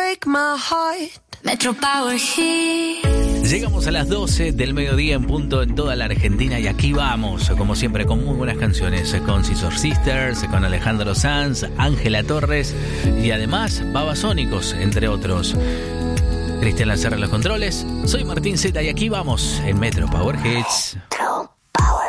break my heart. Metro Power Hit. Llegamos a las 12 del mediodía en punto en toda la Argentina y aquí vamos, como siempre, con muy buenas canciones, con Scissor Sisters, con Alejandro Sanz, Ángela Torres y además Babasónicos, entre otros. Cristian Lancerra en los controles, soy Martín Zeta y aquí vamos en Metro Power Hits.